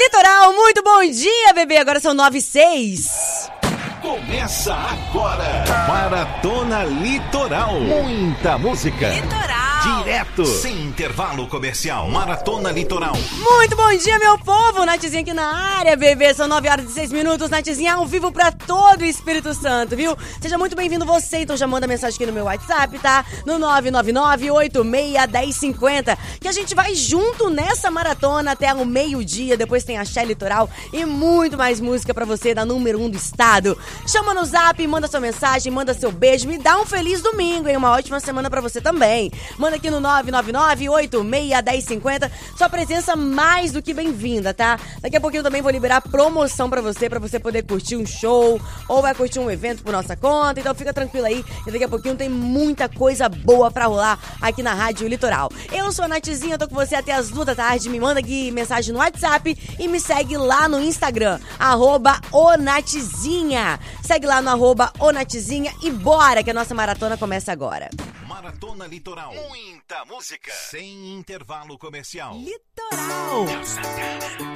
Litoral, muito bom dia, bebê. Agora são 9h06. Começa agora, Maratona Litoral. Muita música. Litoral. Direto, sem intervalo comercial. Maratona Litoral. Muito bom dia, meu povo. Natizinha aqui na área, bebê. São 9h06. Natizinha ao vivo pra todo o Espírito Santo, viu? Seja muito bem-vindo você. Então já manda mensagem aqui no meu WhatsApp, tá? No 999-86-1050. Que a gente vai junto nessa maratona até o meio-dia. Depois tem Axé Litoral e muito mais música pra você da número 1 do estado. Chama no zap, manda sua mensagem, manda seu beijo. Me dá um feliz domingo, hein? Uma ótima semana pra você também. Manda aqui no 999-86-1050. Sua presença mais do que bem-vinda, tá? Daqui a pouquinho eu também vou liberar promoção pra você poder curtir um show ou vai curtir um evento por nossa conta. Então fica tranquilo aí, e daqui a pouquinho tem muita coisa boa pra rolar aqui na Rádio Litoral. Eu sou a Natizinha, eu tô com você até as 2 da tarde. Me manda aqui mensagem no WhatsApp e me segue lá no Instagram, @onatizinha. Segue lá no @onatizinha e bora que a nossa maratona começa agora. Maratona Litoral. Muita música. Sem intervalo comercial. Litoral.